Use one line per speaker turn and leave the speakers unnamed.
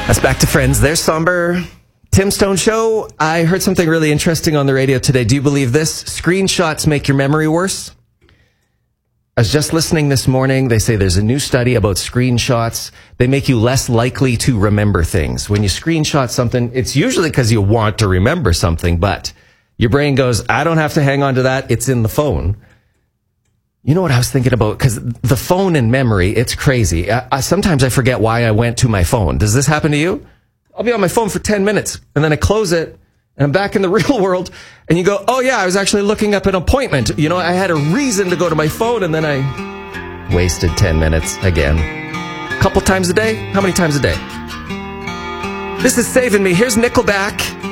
That's Back to Friends. There's Somber. Tim Stone Show. I heard something really interesting on the radio today. Do you believe this? Screenshots make your memory worse. I was just listening this morning. They say there's a new study about screenshots. They make you less likely to remember things. When you screenshot something, it's usually because you want to remember something, but your brain goes, I don't have to hang on to that. It's in the phone. You know what I was thinking about? Because the phone and memory, it's crazy. Sometimes I forget why I went to my phone. Does this happen to you? I'll be on my phone for 10 minutes, and then I close it, and I'm back in the real world, and you go, oh yeah, I was actually looking up an appointment. You know, I had a reason to go to my phone, and then I wasted 10 minutes again. A couple times a day? How many times a day? This is saving me. Here's Nickelback.